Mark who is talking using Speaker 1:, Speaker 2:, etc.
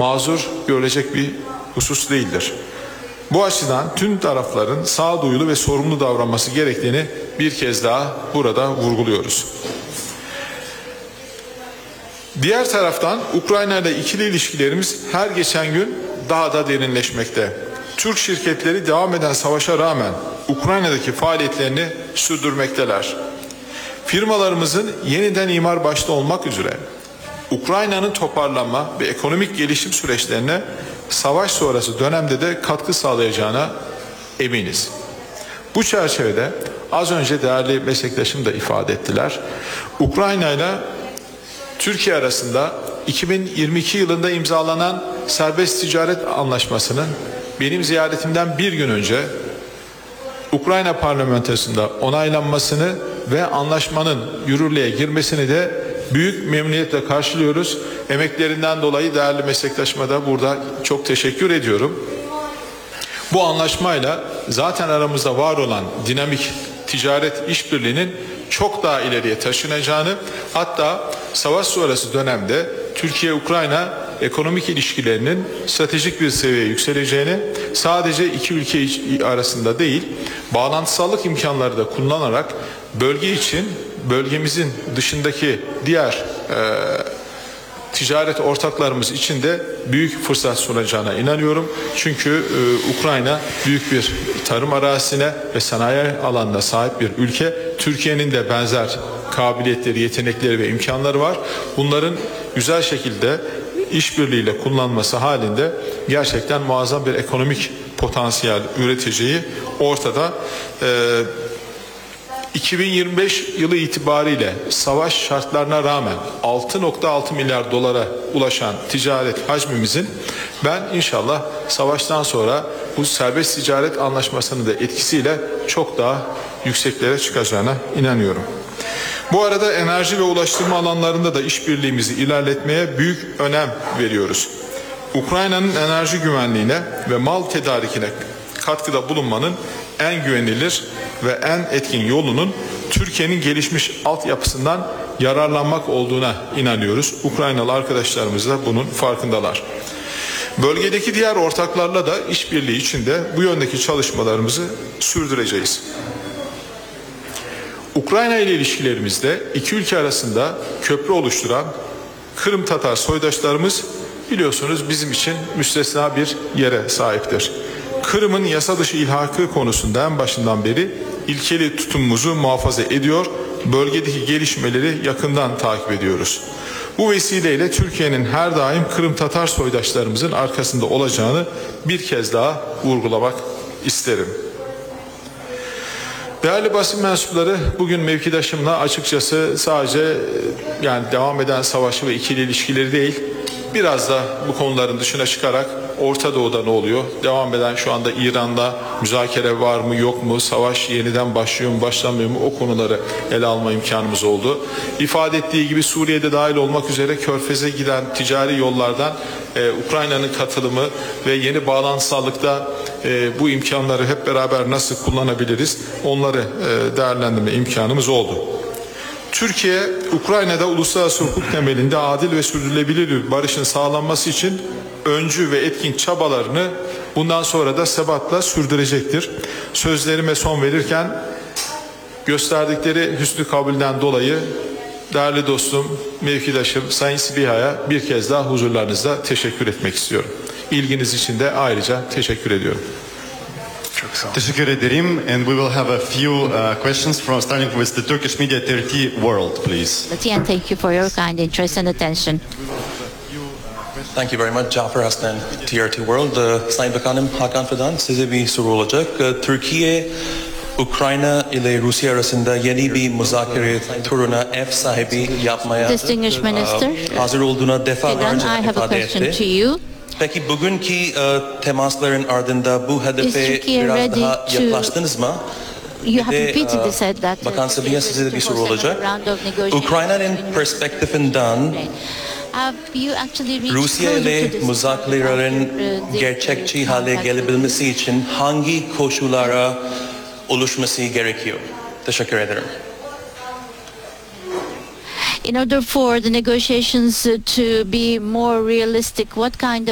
Speaker 1: mazur görülecek bir husus değildir. Bu açıdan tüm tarafların sağduyulu ve sorumlu davranması gerektiğini bir kez daha burada vurguluyoruz. Diğer taraftan Ukrayna ile ikili ilişkilerimiz her geçen gün daha da derinleşmekte. Türk şirketleri devam eden savaşa rağmen Ukrayna'daki faaliyetlerini sürdürmekteler. Firmalarımızın yeniden imar başta olmak üzere Ukrayna'nın toparlanma ve ekonomik gelişim süreçlerine savaş sonrası dönemde de katkı sağlayacağına eminiz. Bu çerçevede az önce değerli meslektaşım da ifade ettiler. Ukrayna ile Türkiye arasında 2022 yılında imzalanan serbest ticaret anlaşmasının benim ziyaretimden bir gün önce Ukrayna parlamentosunda onaylanmasını ve anlaşmanın yürürlüğe girmesini de büyük memnuniyetle karşılıyoruz. Emeklerinden dolayı değerli meslektaşıma da burada çok teşekkür ediyorum. Bu anlaşmayla zaten aramızda var olan dinamik ticaret işbirliğinin çok daha ileriye taşınacağını, hatta savaş sonrası dönemde Türkiye-Ukrayna ekonomik ilişkilerinin stratejik bir seviyeye yükseleceğini, sadece iki ülke arasında değil, bağlantısallık imkanları da kullanarak bölge için, bölgemizin dışındaki diğer ticaret ortaklarımız için de büyük fırsat sunacağına inanıyorum. Çünkü Ukrayna büyük bir tarım arazisine ve sanayi alanına sahip bir ülke. Türkiye'nin de benzer kabiliyetleri, yetenekleri ve imkanları var. Bunların güzel şekilde işbirliğiyle kullanması halinde gerçekten muazzam bir ekonomik potansiyel üreteceği ortada. 2025 yılı itibariyle savaş şartlarına rağmen 6,6 milyar dolara ulaşan ticaret hacmimizin ben inşallah savaştan sonra bu serbest ticaret anlaşmasının da etkisiyle çok daha yükseklere çıkacağına inanıyorum. Bu arada enerji ve ulaştırma alanlarında da işbirliğimizi ilerletmeye büyük önem veriyoruz. Ukrayna'nın enerji güvenliğine ve mal tedarikine katkıda bulunmanın en güvenilir ve en etkin yolunun Türkiye'nin gelişmiş altyapısından yararlanmak olduğuna inanıyoruz. Ukraynalı arkadaşlarımız da bunun farkındalar. Bölgedeki diğer ortaklarla da işbirliği içinde bu yöndeki çalışmalarımızı sürdüreceğiz. Ukrayna ile ilişkilerimizde iki ülke arasında köprü oluşturan Kırım Tatar soydaşlarımız biliyorsunuz bizim için müstesna bir yere sahiptir. Kırım'ın yasa dışı ilhakı konusunda en başından beri ilkeli tutumumuzu muhafaza ediyor, bölgedeki gelişmeleri yakından takip ediyoruz. Bu vesileyle Türkiye'nin her daim Kırım Tatar soydaşlarımızın arkasında olacağını bir kez daha vurgulamak isterim. Değerli basın mensupları, bugün mevkidaşımla açıkçası sadece yani devam eden savaşı ve ikili ilişkileri değil, biraz da bu konuların dışına çıkarak Orta Doğu'da ne oluyor? Devam eden şu anda İran'da müzakere var mı yok mu? Savaş yeniden başlıyor mu başlamıyor mu? O konuları ele alma imkanımız oldu. İfade ettiği gibi Suriye'de dahil olmak üzere Körfez'e giden ticari yollardan Ukrayna'nın katılımı ve yeni bağlantısallıkta bu imkanları hep beraber nasıl kullanabiliriz? Onları değerlendirme imkanımız oldu. Türkiye, Ukrayna'da uluslararası hukuk temelinde adil ve sürdürülebilir bir barışın sağlanması için öncü ve etkin çabalarını bundan sonra da sebatla sürdürecektir. Sözlerime son verirken gösterdikleri hüsnü kabulden dolayı değerli dostum, mevkidaşım Sayın Sibiha'ya bir kez daha huzurlarınızda teşekkür etmek istiyorum. İlginiz için de ayrıca teşekkür ediyorum.
Speaker 2: Teşekkür ederim. And we will have a few questions from starting with the Turkish media TRT World, please.
Speaker 3: And thank you for your kind interest and attention.
Speaker 4: Thank you very much. Cafer Hasnan, TRT World. Sayın Bakanım Hakan Fidan, size bir soru olacak. Türkiye, Ukrayna ile Rusya arasında yeni bir müzakere turuna ev sahibi yapmaya hazır olduğuna defalarca ifade etti. Peki bugünkü temasların ardında bu hedefe biraz daha yaklaştınız mı? Bakan Sabiha, size de bir soru olacak. Ukrayna'nın perspektifinden Rusya ile müzakerelerin gerçekçi hale gelebilmesi için hangi koşullara oluşması gerekiyor? Teşekkür ederim.
Speaker 3: In order for the negotiations to be more realistic, what kind